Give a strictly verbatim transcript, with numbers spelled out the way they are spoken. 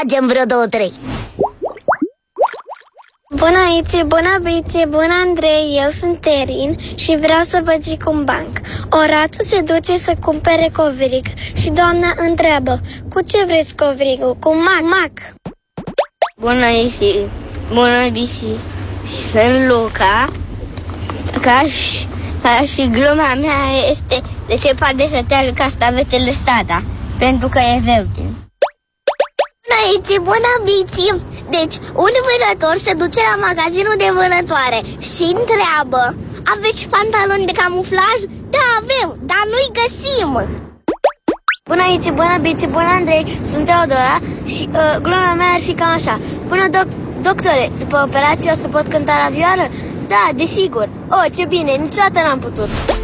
facem vreo două, trei. Bună aici, bună Bici, bună Andrei, eu sunt Erin și vreau să vă zic un banc. O rată se duce să cumpere covric și doamna întreabă: cu ce vreți covrigul? Cu mac, mac. Bună aici, bună Bici, sunt Luca. Ca și, ca și gluma mea este: de ce poate să teagă castavetele strada? Pentru că e verde. Bună aici, bună Bici. Deci, un vânător se duce la magazinul de vânătoare și întreabă: aveți pantaloni de camuflaj? Da, avem, dar nu-i găsim. Bună aici, bună Bici, bună Andrei, sunt Teodora și uh, gluma mea ar fi cam așa: bună doc- doctore, după operație o să pot cânta la vioară? Da, desigur. Oh, ce bine, niciodată n-am putut.